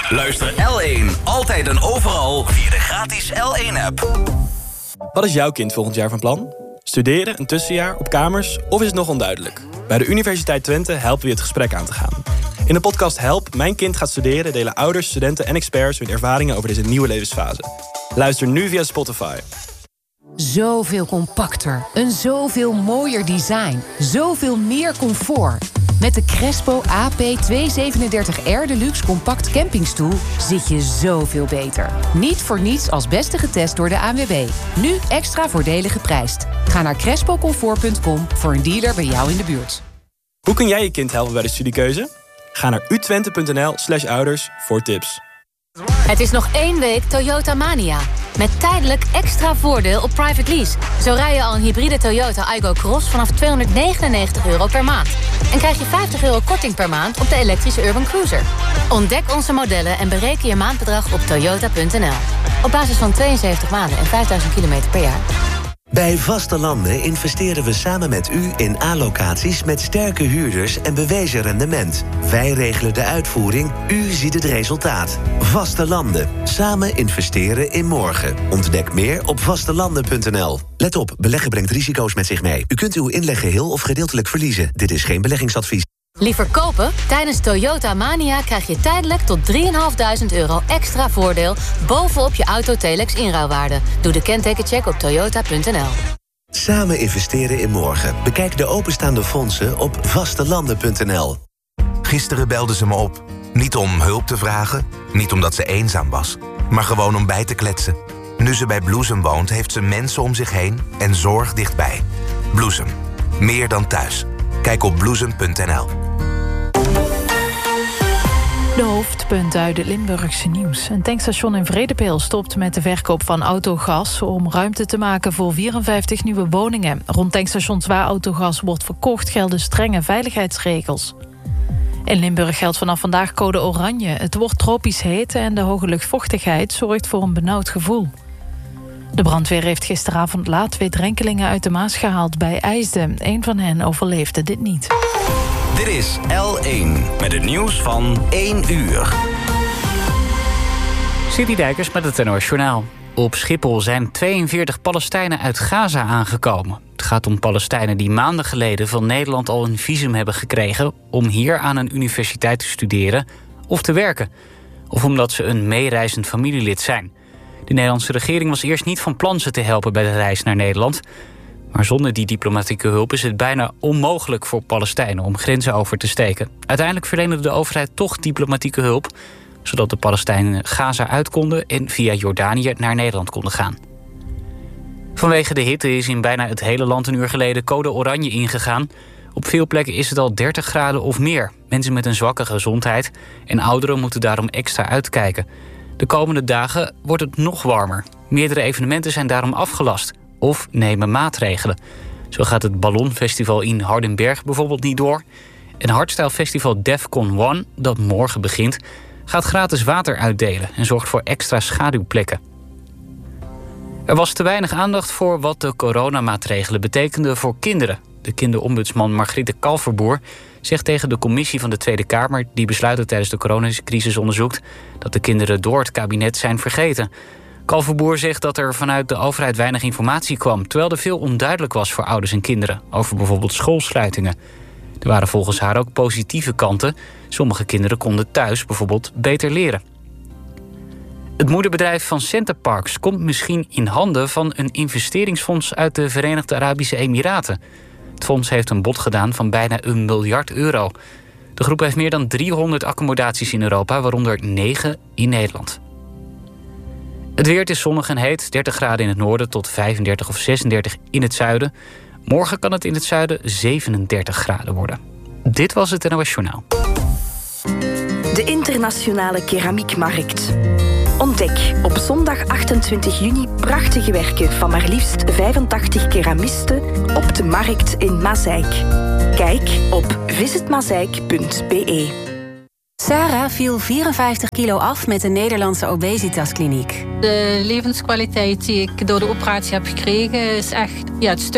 Luister L1 altijd en overal via de gratis L1-app. Wat is jouw kind volgend jaar van plan? Studeren, een tussenjaar, op kamers of is het nog onduidelijk? Bij de Universiteit Twente helpen we je het gesprek aan te gaan. In de podcast Help, mijn kind gaat studeren... delen ouders, studenten en experts hun ervaringen over deze nieuwe levensfase. Luister nu via Spotify. Zoveel compacter, een zoveel mooier design, zoveel meer comfort. Met de Crespo AP237R Deluxe Compact Campingstoel zit je zoveel beter. Niet voor niets als beste getest door de ANWB. Nu extra voordelig geprijsd. Ga naar crespocomfort.com voor een dealer bij jou in de buurt. Hoe kun jij je kind helpen bij de studiekeuze? Ga naar utwente.nl/ouders voor tips. Het is nog 1 week Toyota Mania. Met tijdelijk extra voordeel op private lease. Zo rij je al een hybride Toyota Aygo Cross vanaf €299 per maand. En krijg je €50 korting per maand op de elektrische Urban Cruiser. Ontdek onze modellen en bereken je maandbedrag op toyota.nl. Op basis van 72 maanden en 5000 kilometer per jaar. Bij Vaste Landen investeren we samen met u in A-locaties met sterke huurders en bewezen rendement. Wij regelen de uitvoering, u ziet het resultaat. Vaste Landen. Samen investeren in morgen. Ontdek meer op vastelanden.nl. Let op, beleggen brengt risico's met zich mee. U kunt uw inleg geheel of gedeeltelijk verliezen. Dit is geen beleggingsadvies. Liever kopen? Tijdens Toyota Mania krijg je tijdelijk tot €3.500 extra voordeel bovenop je auto-Telex inruilwaarde. Doe de kentekencheck op toyota.nl. Samen investeren in morgen. Bekijk de openstaande fondsen op vastelanden.nl. Gisteren belde ze me op. Niet om hulp te vragen, niet omdat ze eenzaam was, maar gewoon om bij te kletsen. Nu ze bij Bloesem woont, heeft ze mensen om zich heen en zorg dichtbij. Bloesem. Meer dan thuis. Kijk op bloesem.nl. De hoofdpunten uit het Limburgse nieuws. Een tankstation in Vredepeel stopt met de verkoop van autogas om ruimte te maken voor 54 nieuwe woningen. Rond tankstations waar autogas wordt verkocht gelden strenge veiligheidsregels. In Limburg geldt vanaf vandaag code oranje. Het wordt tropisch heet en de hoge luchtvochtigheid zorgt voor een benauwd gevoel. De brandweer heeft gisteravond laat 2 drenkelingen uit de Maas gehaald bij IJsden. Een van hen overleefde dit niet. Dit is L1 met het nieuws van 1 uur. City Dijkers met het NOS Journaal. Op Schiphol zijn 42 Palestijnen uit Gaza aangekomen. Het gaat om Palestijnen die maanden geleden van Nederland al een visum hebben gekregen om hier aan een universiteit te studeren of te werken. Of omdat ze een meereizend familielid zijn. De Nederlandse regering was eerst niet van plan ze te helpen bij de reis naar Nederland. Maar zonder die diplomatieke hulp is het bijna onmogelijk voor Palestijnen om grenzen over te steken. Uiteindelijk verleende de overheid toch diplomatieke hulp, zodat de Palestijnen Gaza uit konden en via Jordanië naar Nederland konden gaan. Vanwege de hitte is in bijna het hele land een uur geleden code oranje ingegaan. Op veel plekken is het al 30 graden of meer. Mensen met een zwakke gezondheid en ouderen moeten daarom extra uitkijken. De komende dagen wordt het nog warmer. Meerdere evenementen zijn daarom afgelast of nemen maatregelen. Zo gaat het Ballonfestival in Hardenberg bijvoorbeeld niet door. En hardstylefestival Defcon One, dat morgen begint, gaat gratis water uitdelen en zorgt voor extra schaduwplekken. Er was te weinig aandacht voor wat de coronamaatregelen betekenden voor kinderen. De kinderombudsman Margriete Kalverboer zegt tegen de commissie van de Tweede Kamer die besluiten tijdens de coronacrisis onderzoekt dat de kinderen door het kabinet zijn vergeten. Kalverboer zegt dat er vanuit de overheid weinig informatie kwam, terwijl er veel onduidelijk was voor ouders en kinderen over bijvoorbeeld schoolsluitingen. Er waren volgens haar ook positieve kanten. Sommige kinderen konden thuis bijvoorbeeld beter leren. Het moederbedrijf van Centerparks komt misschien in handen van een investeringsfonds uit de Verenigde Arabische Emiraten. Het fonds heeft een bod gedaan van bijna €1 miljard. De groep heeft meer dan 300 accommodaties in Europa, waaronder 9 in Nederland. Het weer is zonnig en heet, 30 graden in het noorden tot 35 of 36 in het zuiden. Morgen kan het in het zuiden 37 graden worden. Dit was het NOS Journaal. De Internationale Keramiekmarkt. Ontdek op zondag 28 juni prachtige werken van maar liefst 85 keramisten op de markt in Mazeik. Kijk op visitmazeik.be. Sarah viel 54 kilo af met de Nederlandse obesitaskliniek. De levenskwaliteit die ik door de operatie heb gekregen is echt het stuk